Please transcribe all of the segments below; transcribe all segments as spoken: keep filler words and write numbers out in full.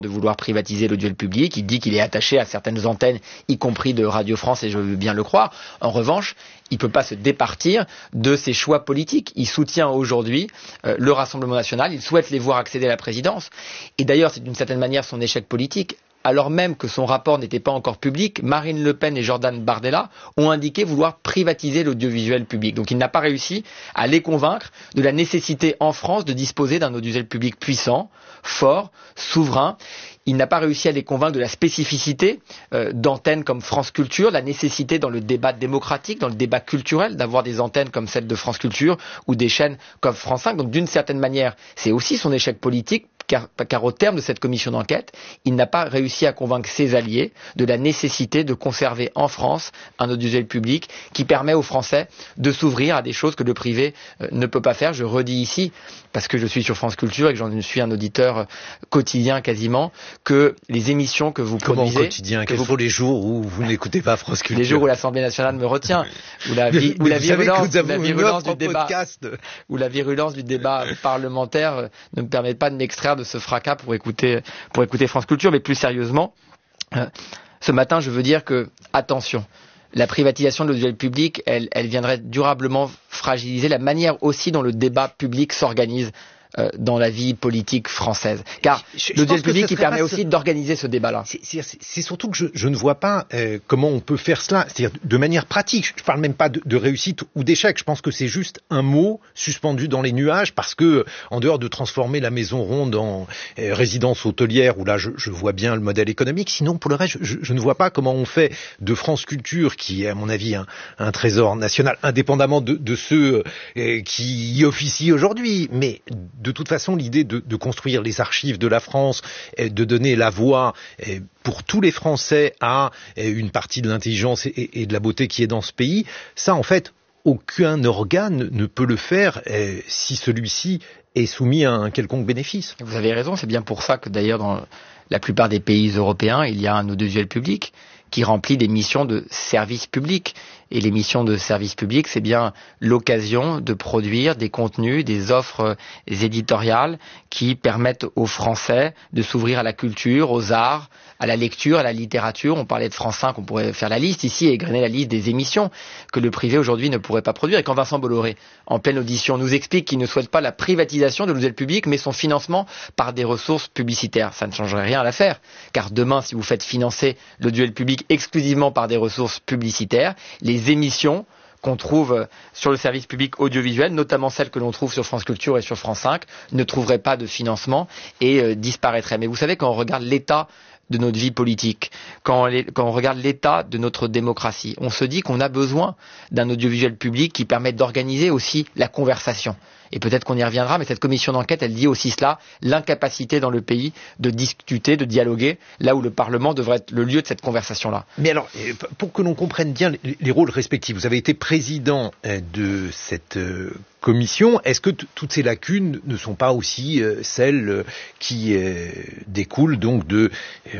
de vouloir privatiser l'audiovisuel public. Il dit qu'il est attaché à certaines antennes, y compris de Radio France, et je veux bien le croire. En revanche, il ne peut pas se départir de ses choix politiques. Il soutient aujourd'hui euh, le Rassemblement national, il souhaite les voir accéder à la présidence. Et d'ailleurs, c'est d'une certaine manière son échec politique. Alors même que son rapport n'était pas encore public, Marine Le Pen et Jordan Bardella ont indiqué vouloir privatiser l'audiovisuel public. Donc il n'a pas réussi à les convaincre de la nécessité en France de disposer d'un audiovisuel public puissant, fort, souverain. Il n'a pas réussi à les convaincre de la spécificité euh, d'antennes comme France Culture, la nécessité dans le débat démocratique, dans le débat culturel, d'avoir des antennes comme celle de France Culture ou des chaînes comme France cinq. Donc d'une certaine manière, c'est aussi son échec politique. Car, car au terme de cette commission d'enquête, il n'a pas réussi à convaincre ses alliés de la nécessité de conserver en France un audiovisuel public qui permet aux Français de s'ouvrir à des choses que le privé euh, ne peut pas faire. Je redis ici, parce que je suis sur France Culture et que j'en suis un auditeur quotidien quasiment, que les émissions que vous Comment produisez... quotidien? Quels vous... sont les jours où vous n'écoutez pas France Culture? Les jours où l'Assemblée nationale me retient, où la, vi... où la virulence, la virulence du débat, où la virulence du débat parlementaire ne me permet pas de m'extraire de ce fracas pour écouter, pour écouter France Culture. Mais plus sérieusement, euh, ce matin, je veux dire que, attention, la privatisation de l'audiovisuel public, elle, elle viendrait durablement fragiliser la manière aussi dont le débat public s'organise euh, dans la vie politique française. Car l'audiovisuel public, il permet aussi ce... d'organiser ce débat-là. C'est surtout que je, je ne vois pas euh, comment on peut faire cela, c'est-à-dire de manière pratique. Je ne parle même pas de, de réussite ou d'échec. Je pense que c'est juste un mot suspendu dans les nuages parce que, en dehors de transformer la Maison Ronde en euh, résidence hôtelière, où là je, je vois bien le modèle économique, sinon pour le reste, je, je ne vois pas comment on fait de France Culture, qui est à mon avis un, un trésor national, indépendamment de, de ceux euh, qui y officient aujourd'hui, mais de toute façon, l'idée de, de construire les archives de la France, de donner la voix pour tous les Français à une partie de l'intelligence et de la beauté qui est dans ce pays, ça, en fait, aucun organe ne peut le faire si celui-ci est soumis à un quelconque bénéfice. Vous avez raison, c'est bien pour ça que d'ailleurs, dans la plupart des pays européens, il y a un audiovisuel public qui remplit des missions de service public. Et les missions de service public, c'est bien l'occasion de produire des contenus, des offres éditoriales qui permettent aux Français de s'ouvrir à la culture, aux arts, à la lecture, à la littérature. On parlait de France cinq, on pourrait faire la liste ici et égrener la liste des émissions que le privé aujourd'hui ne pourrait pas produire. Et quand Vincent Bolloré, en pleine audition, nous explique qu'il ne souhaite pas la privatisation de l'audiovisuel public, mais son financement par des ressources publicitaires, ça ne changerait rien à l'affaire. Car demain, si vous faites financer l'audiovisuel public exclusivement par des ressources publicitaires, les émissions qu'on trouve sur le service public audiovisuel, notamment celles que l'on trouve sur France Culture et sur France cinq, ne trouveraient pas de financement et euh, disparaîtraient. Mais vous savez, quand on regarde l'état de notre vie politique, quand on, les, quand on regarde l'état de notre démocratie, on se dit qu'on a besoin d'un audiovisuel public qui permette d'organiser aussi la conversation. Et peut-être qu'on y reviendra, mais cette commission d'enquête, elle dit aussi cela, l'incapacité dans le pays de discuter, de dialoguer, là où le Parlement devrait être le lieu de cette conversation-là. Mais alors, pour que l'on comprenne bien les rôles respectifs, vous avez été président de cette commission. Est-ce que toutes ces lacunes ne sont pas aussi celles qui découlent donc de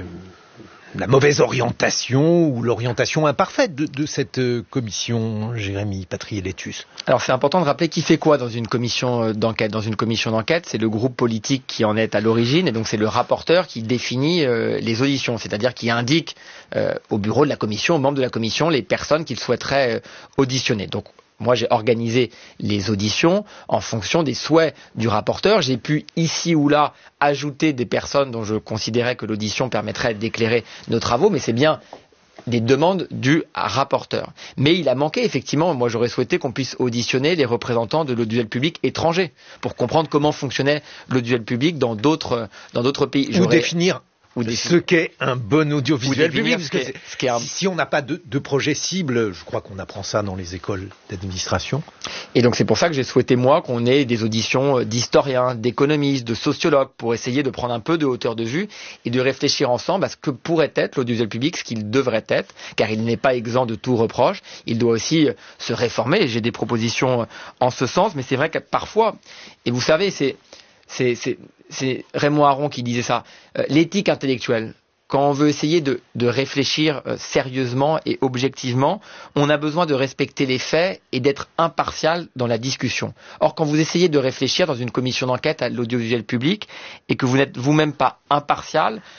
la mauvaise orientation ou l'orientation imparfaite de, de cette commission, Jérémy Patrier-Letus? Alors c'est important de rappeler qui fait quoi dans une commission d'enquête. Dans une commission d'enquête, c'est le groupe politique qui en est à l'origine et donc c'est le rapporteur qui définit euh, les auditions, c'est-à-dire qui indique euh, au bureau de la commission, aux membres de la commission, les personnes qu'il souhaiterait euh, auditionner. Donc moi, j'ai organisé les auditions en fonction des souhaits du rapporteur. J'ai pu, ici ou là, ajouter des personnes dont je considérais que l'audition permettrait d'éclairer nos travaux, mais c'est bien des demandes du rapporteur. Mais il a manqué, effectivement, moi j'aurais souhaité qu'on puisse auditionner les représentants de l'audiovisuel public étranger pour comprendre comment fonctionnait l'audiovisuel public dans d'autres, dans d'autres pays. Ou définir Ou ce qu'est un bon audiovisuel public, parce que ce ce qu'est un... si on n'a pas de, de projet cible, je crois qu'on apprend ça dans les écoles d'administration. Et donc c'est pour ça que j'ai souhaité, moi, qu'on ait des auditions d'historiens, d'économistes, de sociologues, pour essayer de prendre un peu de hauteur de vue et de réfléchir ensemble à ce que pourrait être l'audiovisuel public, ce qu'il devrait être, car il n'est pas exempt de tout reproche, il doit aussi se réformer, j'ai des propositions en ce sens, mais c'est vrai que parfois, et vous savez, c'est... C'est, c'est, c'est Raymond Aron qui disait ça. Euh, l'éthique intellectuelle, quand on veut essayer de, de réfléchir euh, sérieusement et objectivement, on a besoin de respecter les faits et d'être impartial dans la discussion. Or, quand vous essayez de réfléchir dans une commission d'enquête à l'audiovisuel public et que vous n'êtes vous-même pas impartial,